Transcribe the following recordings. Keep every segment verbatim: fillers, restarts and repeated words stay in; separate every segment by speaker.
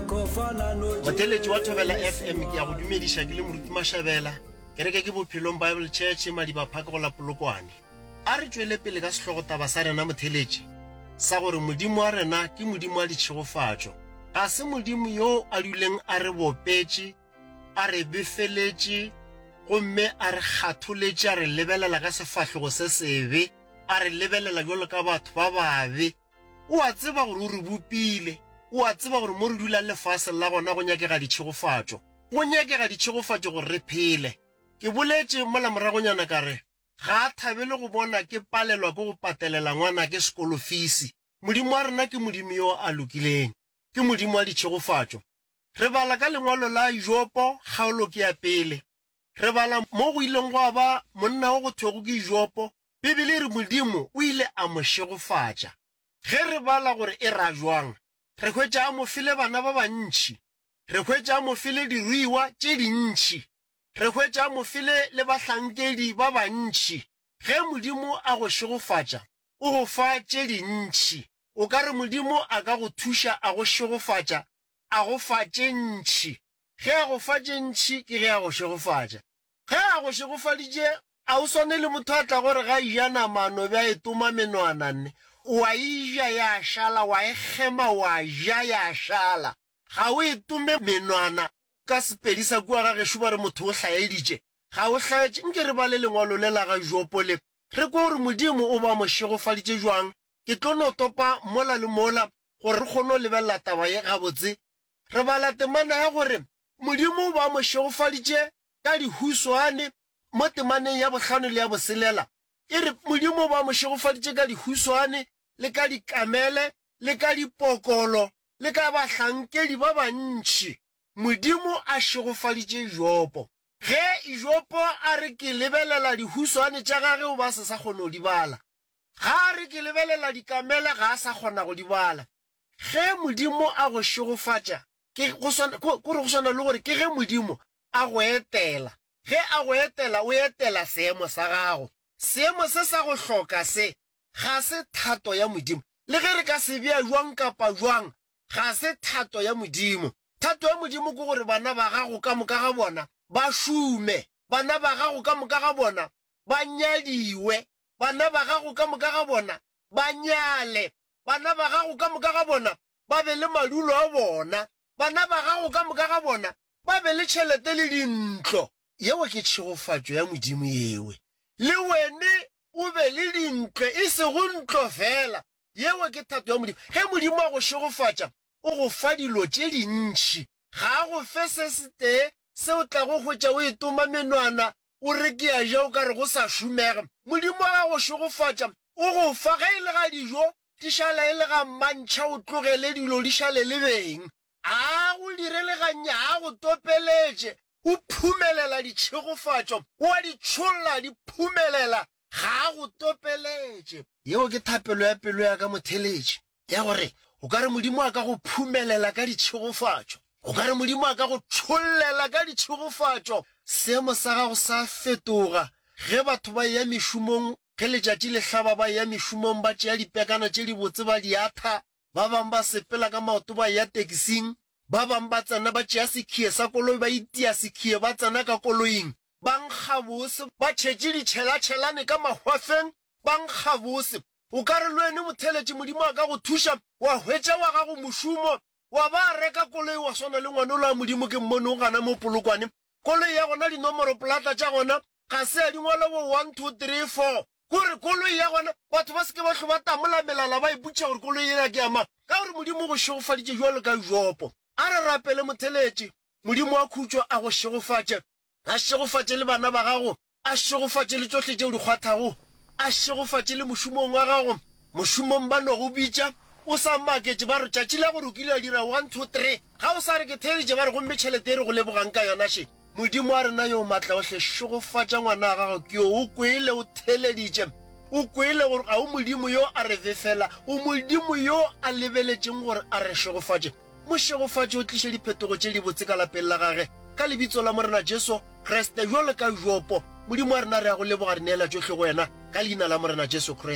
Speaker 1: motheletši wa Thobela F M ke ya go dumediša ke le Moruti Mashabela ke reke ke Bophelong Bible Church Madiba Park go la Polokwane. A re tšwele pele ka sehlogo taba sa rena motheletši sa gore modimo wa rena ke modimo wa ditšhegofatšo, ga se modimo yo a duleng a re bopetše a re befeletše gomme a re kgatholetše a re lebelela ka sefahlogo se sebe a re lebelela jalo ka batho ba babe. O a tseba gore o re bopile, o a tseba gore mo re dula lefase la gona go nyakega ditšhegofatšo go nyakega ditšhegofatšo gore re phele. Ke boletše mola moragonyana ka re ga a thabele go bona ke palelwa ke go patelela ngwana ke sekolo fees. Modimo wa rena ke modimo yo a lokileng, ke modimo wa ditšhegofatšo. Re bala ka lengwalo la Jopo kgaolo ke ya pele, re bala mo go ileng go ba monna o go thwego ke Jopo. Bibele re modimo o ile a mo šegofatša. Ge re bala gore e ra jwang, re hwetša a mo file bana ba bantši, re hwetša a mo file diruiwa tše dintši, re hwetša a mo file le bahlankedi ba bantši. Ge modimo a go šegofatša o go fa tše dintši, o ka re modimo a ka go thuša a go šegofatša a go fa tše ntši. Ge a go fa tše ntši ke ge a go šegofatša. Ge a go šegofaditše a o swane le motho a tla gore ga ija namano bja e toma menwana nne wa ija ya šala wa e gema wa ja ya šala ga o e tome menwana ka sepedi sa kua ga gešo ba re motho o hlaeditše ga o hlaetše. Nke re ba le lengwalo le la ga Jopo le re kwa gore modimo o ba mo šegofaditše jwang. Ke tlo no topa mola le mola gore re kgone go lebelela taba ye gabotse. Re bala temana ya gore modimo o ba mo šegofaditše ka dihuswane mo temaneng ya bohlano le ya boselela. E re modimo ba mo šegofaditše ka dihuswane le ka dikamele le ka dipokolo le ka bahlankedi ba bantši. Modimo a šegofaditše Jopo. Ge Jopo a re ke lebelela dihuswane tša gage o ba se sa kgona go di bala, ga a re ke lebelela dikamele ga a sa kgona go di bala. Ge modimo a go šegofatša ke go swana le gore ke ge modimo a go etela. Ge a go etela o etela seemo sa gago, seemo se sa go hloka se ga se thato ya modimo. Le ge re ka se bea jwang kapa jwang ga se thato ya modimo. Thato ya modimo ke gore bana ba gago ka moka ga bona ba šume, bana ba gago ka moka ga bona ba nyadiwe, bana ba gago ka moka ga bona ba nyale, bana ba gago ka moka ga bona ba be le madulo a bona, bana ba gago ka moka ga bona ba be le tšhelete le dintlo. Yeo ke tšhegofatšo ya modimo yewe. Le wene o be le dintle e se go ntlo fela. Yeo ke thato ya modimo. Ge modimo a go šegofatša o go fa dilo tše dintši, ga a go fe se se tee se o tla go hwetša o e toma menwana o re ke a ja o ka re go sa šumega. Modimo a go šegofatša o go fa ge e le ga dijo di šala e le ga mantšha o tlogele dilo di šale le beng, a go direle ganya a go topeletše o phumelela ditšhegofatšo o a di tšholla di phumelela ga go topeletše. Yeo ke thapelo ya pelo ya ka motheletši ya gore o ka re modimo a ka go phumelela ka ditšhegofatšo, o ka re modimo a ka go tšhollela ka ditšhegofatšo. Seemo sa gago sa fetoga ge batho ba ya mešomong, ge letšatši le hlaba ba ya mešomong ba tšea dipekana tše di botse ba di atha, ba bang ba sepela ka maoto ba ya taxing, ba bang ba tsena ba tšea sekhie sa koloi ba itia sekhie ba tsena ka koloing, ba nkga bose ba tšhetše ditšhela-tšhelane ka mahwafeng ba nkga bose. O ka re le wene motheletši modimo a ka go thuša wa hwetša wa gago mošomo wa ba reka koloi wa swana le ngwane o la modimo ke mmone o gana mo Polokwane. Koloi ya gona dinomoro plata tša gona ga se ya dingwalo bo one two three four, kore koloi ya gona batho ba seke ba hlo ba tamola melala ba iputša gore koloi ena ke ama ka gore modimo go šegofaditše jwalo ka Jopo. A re rapele motheletši modimo wa khutšo a go šegofatše, a šegofatše le bana ba gago, a šegofatše le tšohle tšeo di kgwathago, a šegofatše le mošomong wa gago. Mošomong ba no go bitša o sa maketše ba re tšatši la gore o kile a dira one two three, ga o sa re ke theleditše ba re gomme tšhelete e re go lebogang ka yona she. Modimo a rena yo matla ohle šegofatša ngwana wa gago ke yo o kwele o theleditše, o kwele gore ga o modimo yo a re befela, o modimo yo a lebeletšeng gore a re šegofatše. Mošegofatše o tliše diphetogo tše di botse ka lapeng la gage ka lebitso la morena Jesu Kriste jwalo ka Jopo. Modimo a rena re a go leboga re neela tšohle go wena ka leina la morena Jesu Kriste.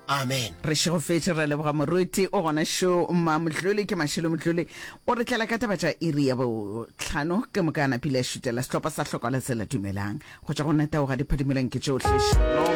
Speaker 1: amen.
Speaker 2: re shego fetse re leboga moruti o gona sho mma motlole ke mashelo motlole o re tlela ka taba tša iri ya bo tlhano ke mokana pile a šutela setlhopha sa hlokwa la tsela dumelang go tša go netago ga diphadimeleng ke tšohle